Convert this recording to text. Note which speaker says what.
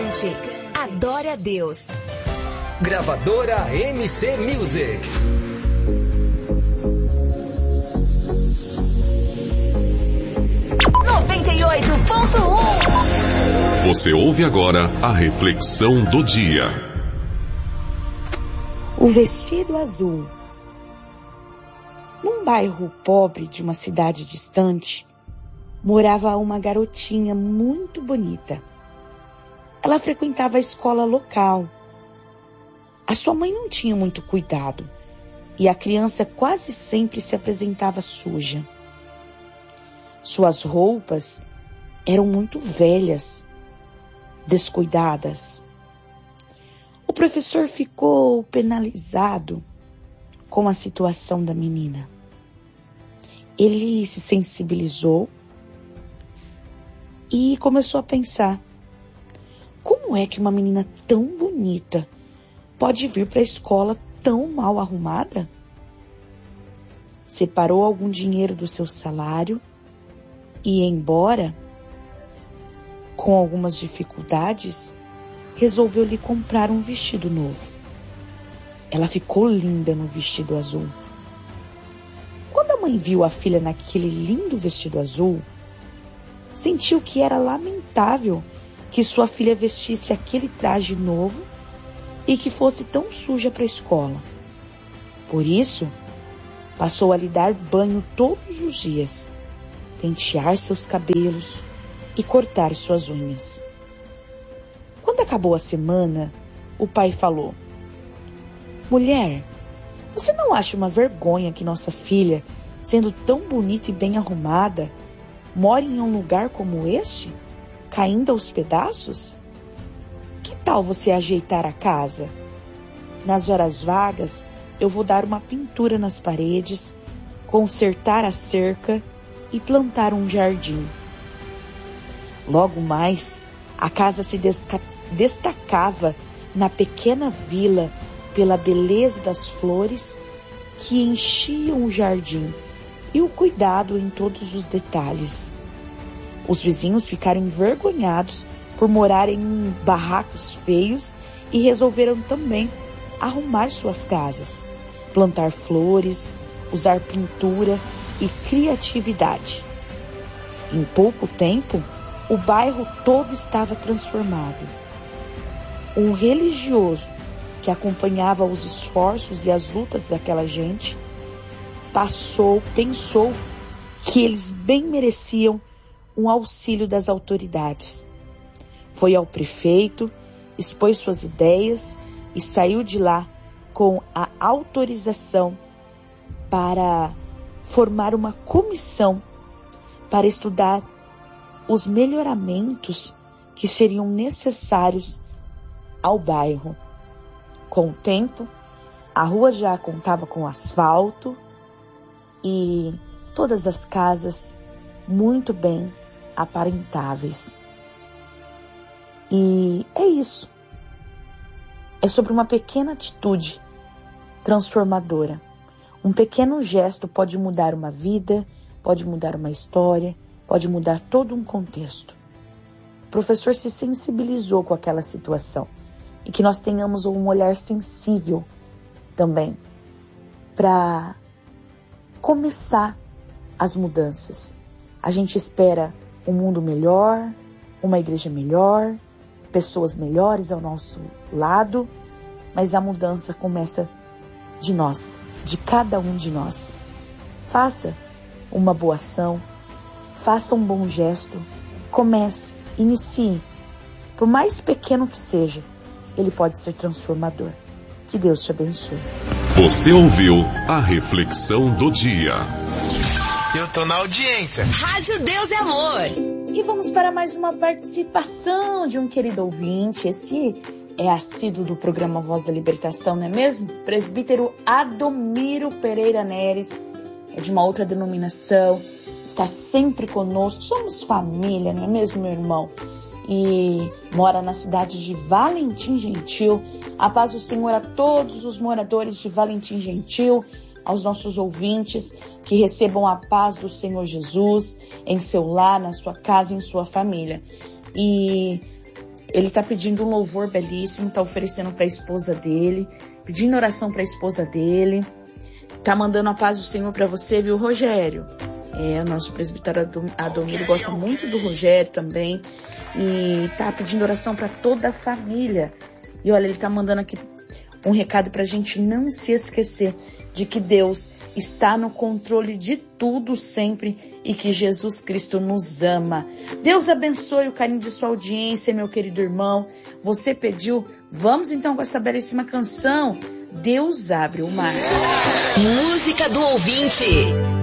Speaker 1: Cante, adore a Deus.
Speaker 2: Gravadora MC Music.
Speaker 3: Você ouve agora a reflexão do dia.
Speaker 4: O vestido azul. Num bairro pobre de uma cidade distante, morava uma garotinha muito bonita. Ela frequentava a escola local. A sua mãe não tinha muito cuidado e a criança quase sempre se apresentava suja. Suas roupas eram muito velhas, descuidadas. O professor ficou penalizado com a situação da menina. Ele se sensibilizou e começou a pensar: como é que uma menina tão bonita pode vir para a escola tão mal arrumada? Separou algum dinheiro do seu salário e, embora com algumas dificuldades, resolveu lhe comprar um vestido novo. Ela ficou linda no vestido azul. Quando a mãe viu a filha naquele lindo vestido azul, sentiu que era lamentável que sua filha vestisse aquele traje novo e que fosse tão suja para a escola. Por isso, passou a lhe dar banho todos os dias, pentear seus cabelos e cortar suas unhas. Quando acabou a semana, o pai falou: mulher, você não acha uma vergonha que nossa filha, sendo tão bonita e bem arrumada, more em um lugar como este, caindo aos pedaços? Que tal você ajeitar a casa? Nas horas vagas, eu vou dar uma pintura nas paredes, consertar a cerca e plantar um jardim. Logo mais, a casa se destacava na pequena vila pela beleza das flores que enchiam o jardim e o cuidado em todos os detalhes. Os vizinhos ficaram envergonhados por morarem em barracos feios e resolveram também arrumar suas casas, plantar flores, usar pintura e criatividade. Em pouco tempo, o bairro todo estava transformado. Um religioso que acompanhava os esforços e as lutas daquela gente pensou que eles bem mereciam um auxílio das autoridades. Foi ao prefeito, expôs suas ideias e saiu de lá com a autorização para formar uma comissão para estudar os melhoramentos que seriam necessários ao bairro. Com o tempo, a rua já contava com asfalto e todas as casas muito bem aparentáveis. E é isso. É sobre uma pequena atitude transformadora. Um pequeno gesto pode mudar uma vida, pode mudar uma história, pode mudar todo um contexto. O professor se sensibilizou com aquela situação e que nós tenhamos um olhar sensível também para começar as mudanças. A gente espera um mundo melhor, uma igreja melhor, pessoas melhores ao nosso lado, mas a mudança começa de nós, de cada um de nós. Faça uma boa ação, faça um bom gesto, comece, inicie. Por mais pequeno que seja, ele pode ser transformador. Que Deus te abençoe.
Speaker 3: Você ouviu a reflexão do dia.
Speaker 5: Eu tô na audiência.
Speaker 1: Rádio Deus é Amor.
Speaker 4: E vamos para mais uma participação de um querido ouvinte. Esse é assíduo do programa Voz da Libertação, não é mesmo? Presbítero Adomiro Pereira Neres, é de uma outra denominação, está sempre conosco, somos família, não é mesmo, meu irmão? E mora na cidade de Valentim Gentil. A paz do Senhor a todos os moradores de Valentim Gentil, aos nossos ouvintes, que recebam a paz do Senhor Jesus em seu lar, na sua casa, em sua família. E Ele está pedindo um louvor belíssimo, está oferecendo para a esposa dele, pedindo oração para a esposa dele. Tá mandando a paz do Senhor para você, viu, Rogério? O nosso presbítero Adomiro gosta muito do Rogério também. E tá pedindo oração para toda a família. E olha, ele tá mandando aqui um recado pra gente não se esquecer de que Deus está no controle de tudo sempre e que Jesus Cristo nos ama. Deus abençoe o carinho de sua audiência, meu querido irmão. Você pediu, vamos então com essa belíssima canção, Deus abre o mar.
Speaker 1: Música do ouvinte.